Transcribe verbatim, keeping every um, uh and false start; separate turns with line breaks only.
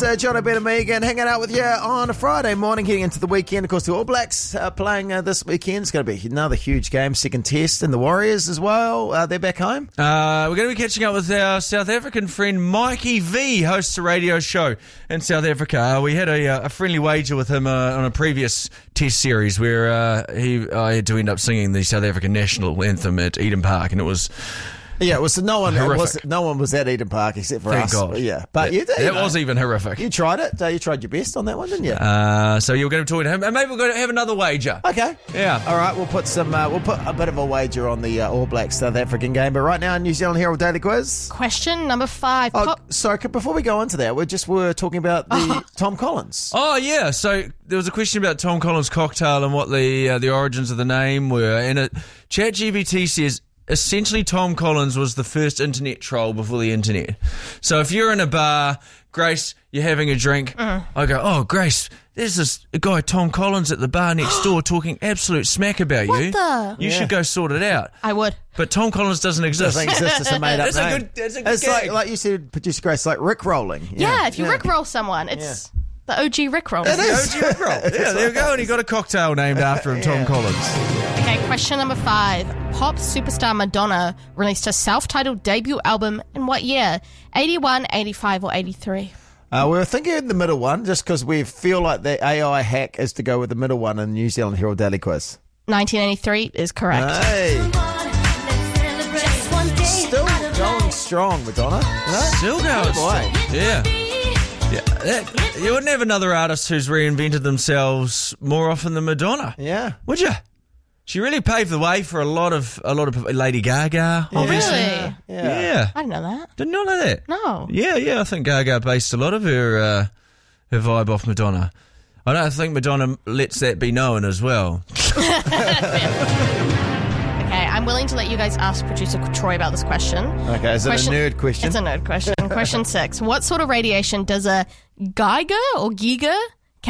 It's uh, John O'Brien and Megan hanging out with you on a Friday morning, getting into the weekend. Of course, the All Blacks are playing uh, this weekend. It's going to be another huge game, second test, and the Warriors as well. Uh, they're back home.
Uh, we're going to be catching up with our South African friend Mikey V, hosts a radio show in South Africa. Uh, we had a, a friendly wager with him uh, on a previous test series where uh, he I had to end up singing the South African national anthem at Eden Park, and it was...
Yeah, it was no one. It was,
Horrific.
no one was at Eden Park except for
Thank
us.
God.
Yeah, but
That-
you did.
that
you know.
was even horrific.
You tried it. Uh, you tried your best on that one, didn't you?
Uh, so you're going to talk to him, and maybe we're going to have another wager.
Okay.
Yeah.
All right. We'll put some. Uh, we'll put a bit of a wager on the uh, All Blacks South African game. But right now, New Zealand Herald Daily Quiz.
Question number five.
Oh,
Pop-
sorry. Before we go into that, we just were talking about the Tom Collins.
Oh yeah, so there was a question about Tom Collins cocktail and what the uh, the origins of the name were, and it, ChatGPT says essentially Tom Collins was the first internet troll before the internet. So if you're in a bar, Grace, you're having a drink,
Uh-huh.
I go, oh Grace, there's this guy Tom Collins at the bar next door talking absolute smack about
What
you.
the?
You
Yeah.
should go sort it out.
I would.
But Tom Collins doesn't exist.
Doesn't exist. It's a made up
That's a
name.
good- that's a good
It's like,
gag.
like you said, producer Grace, like Rick rolling.
Yeah, if you rickroll someone, it's the O G rickroll.
It is.
O G Rickroll. Yeah, there you go. And he got a cocktail named after him, Tom
Yeah.
Collins.
Okay, question number five. Pop superstar Madonna released her self-titled debut album in what year? eighty-one, eighty-five, or eighty-three?
Uh, we were thinking of the middle one just because we feel like the A I hack is to go with the middle one in New Zealand Herald Daily Quiz.
nineteen eighty-three is correct.
Hey, still going strong, Madonna. You know?
Still going.
boy.
Yeah. Yeah, that- you wouldn't have another artist who's reinvented themselves more often than Madonna,
Yeah.
would you? She really paved the way for a lot of a lot of Lady Gaga, obviously.
Really?
Yeah.
Yeah,
I didn't know that.
did not know that.
No.
Yeah, yeah, I think Gaga based a lot of her uh, her vibe off Madonna. I don't think Madonna lets that be known as well.
Okay, I'm willing to let you guys ask producer Troy about this question.
Okay, is
Question-
it a nerd question?
It's a nerd question. Question six. What sort of radiation does a Geiger or Giga